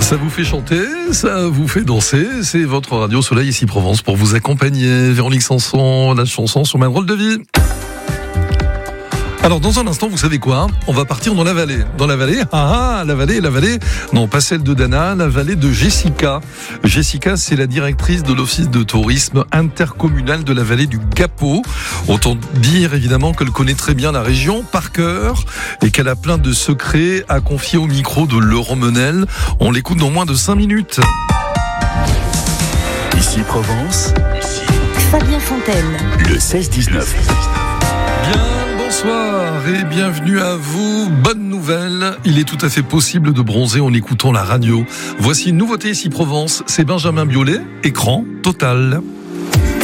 Ça vous fait chanter, ça vous fait danser, c'est votre Radio Soleil ici Provence pour vous accompagner. Véronique Sanson, la chanson sur ma drôle de vie. Alors dans un instant, vous savez quoi ? On va partir dans la vallée. Dans la vallée, la vallée, non pas celle de Dana, la vallée de Jessica. Jessica, c'est la directrice de l'office de tourisme intercommunal de la vallée du Gapot. Autant dire évidemment qu'elle connaît très bien la région par cœur et qu'elle a plein de secrets à confier au micro de Laurent Menel. On l'écoute dans moins de 5 minutes. Ici Provence, Fabien Fontaine, le 16-19. Bien, bonsoir et bienvenue à vous. Bonne nouvelle, il est tout à fait possible de bronzer en écoutant la radio. Voici une nouveauté ici Provence, c'est Benjamin Biolay, écran total.